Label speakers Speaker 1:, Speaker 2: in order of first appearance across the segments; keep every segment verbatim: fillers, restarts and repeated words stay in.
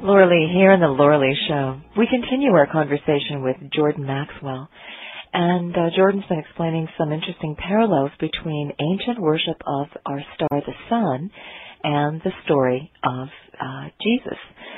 Speaker 1: Laura Lee here in the Laura Lee Show. We continue our conversation with Jordan Maxwell. And uh, Jordan's been explaining some interesting parallels between ancient worship of our star, the sun, and the story of uh, Jesus.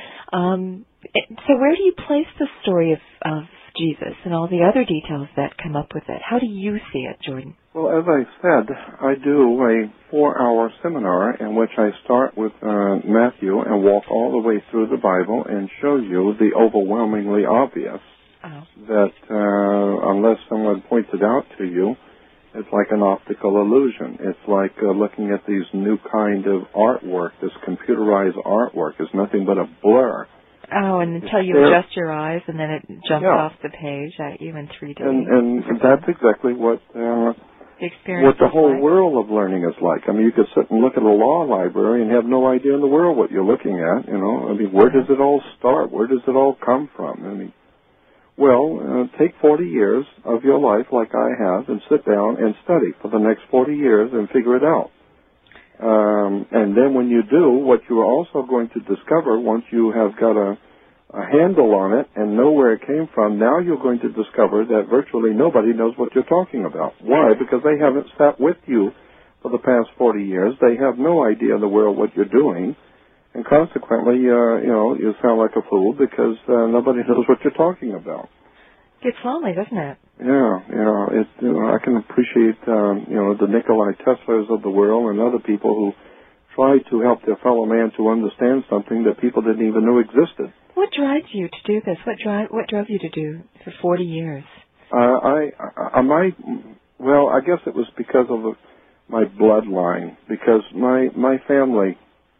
Speaker 1: Um, it, so where do you place the story of, of Jesus and all the other details that come up with it? How do you see it, Jordan?
Speaker 2: Well, as I said, I do a four-hour seminar in which I start with uh, Matthew and walk all the way through the Bible and show you the overwhelmingly obvious oh. that uh, unless someone points it out to you, it's like an optical illusion. It's like uh, looking at these new kind of artwork, this computerized artwork is nothing but a blur.
Speaker 1: Oh, and until you there. adjust your eyes and then it jumps
Speaker 2: yeah.
Speaker 1: off the page at you in three D.
Speaker 2: And, and that's exactly what... Uh,
Speaker 1: The experience
Speaker 2: what the whole
Speaker 1: like.
Speaker 2: world of learning is like. I mean, you could sit and look at a law library and have no idea in the world what you're looking at, you know. I mean, where does it all start? Where does it all come from? I mean, well, uh, take forty years of your life like I have and sit down and study for the next forty years and figure it out. Um, and then when you do, what you are also going to discover once you have got a a handle on it and know where it came from, now you're going to discover that virtually nobody knows what you're talking about. Why? Because they haven't sat with you for the past forty years. They have no idea in the world what you're doing, and consequently, uh, you know, you sound like a fool because uh, nobody knows what you're talking about.
Speaker 1: It's lonely, doesn't it?
Speaker 2: Yeah, you know, it, you know I can appreciate, um, you know, the Nikolai Teslas of the world and other people who try to help their fellow man to understand something that people didn't even know existed.
Speaker 1: What drives you to do this? What drive? What drove you to do for forty years?
Speaker 2: Uh, I, I, my, well, I guess it was because of my bloodline. Because my my family,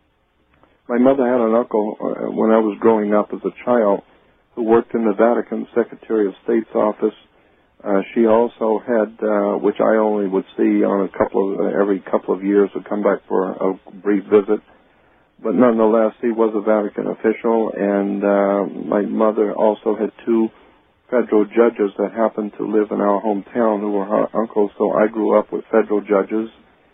Speaker 2: my mother had an uncle uh, when I was growing up as a child who worked in the Vatican Secretary of State's office. Uh, she also had, uh, which I only would see on a couple of uh, every couple of years, would come back for a brief visit. But nonetheless, he was a Vatican official, and uh, my mother also had two federal judges that happened to live in our hometown who were her uncles, so I grew up with federal judges.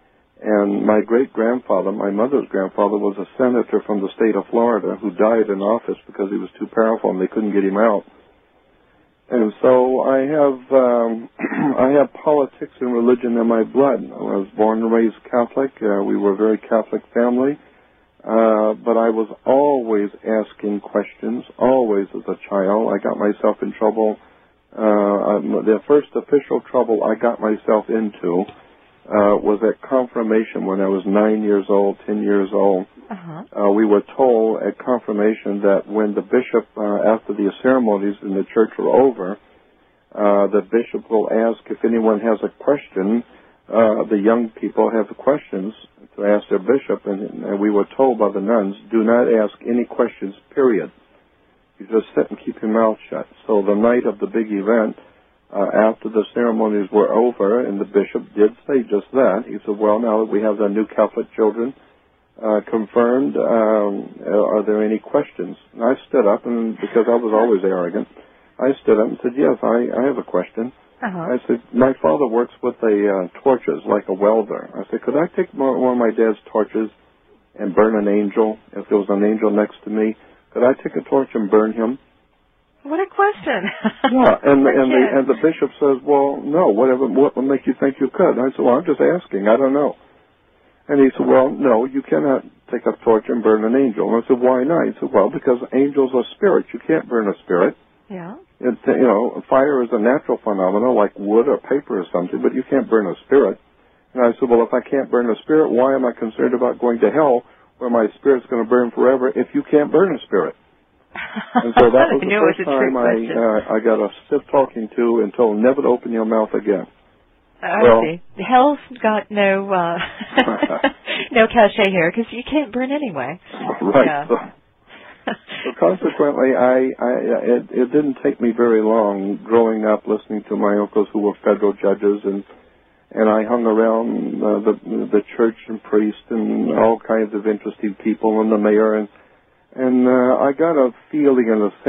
Speaker 2: And my great-grandfather, my mother's grandfather, was a senator from the state of Florida who died in office because he was too powerful and they couldn't get him out. And so I have um, I have politics and religion in my blood. I was born and raised Catholic. Uh, we were a very Catholic family. Uh, but I was always asking questions, always as a child. I got myself in trouble. Uh, the first official trouble I got myself into uh, was at confirmation when I was nine years old, ten years old. Uh-huh. Uh, we were told at confirmation that when the bishop, uh, after the ceremonies in the church were over, uh, the bishop will ask if anyone has a question. Uh, the young people have questions to ask their bishop, and, and we were told by the nuns, do not ask any questions, period. You just sit and keep your mouth shut. So the night of the big event, uh, after the ceremonies were over, and the bishop did say just that, he said, well, now that we have the new Catholic children uh, confirmed, um, are there any questions? And I stood up, and because I was always arrogant, I stood up and said, yes, I, I have a question. Uh-huh. I said, my father works with a uh, torches, like a welder. I said, could I take one of my dad's torches and burn an angel? If there was an angel next to me, could I take a torch and burn him?
Speaker 1: What a question.
Speaker 2: Yeah, and and the, and the bishop says, well, no, whatever, what would make you think you could? I said, well, I'm just asking, I don't know. And he said, well, no, you cannot take a torch and burn an angel. And I said, why not? He said, well, because angels are spirits. You can't burn a spirit.
Speaker 1: Yeah.
Speaker 2: It, you know, fire is a natural phenomenon like wood or paper or something, but you can't burn a spirit. And I said, well, if I can't burn a spirit, why am I concerned about going to hell where my spirit's going to burn forever if you can't burn a spirit? And so that was the first time I uh, I got a stiff talking to and told never to open your mouth again.
Speaker 1: I
Speaker 2: well,
Speaker 1: see. Hell's got no uh, no cachet here because you can't burn anyway.
Speaker 2: Right.
Speaker 1: Yeah.
Speaker 2: So, so consequently, I, I it, it didn't take me very long growing up listening to my uncles who were federal judges, and and I hung around uh, the the church and priests and all kinds of interesting people and the mayor, and and uh, I got a feeling and a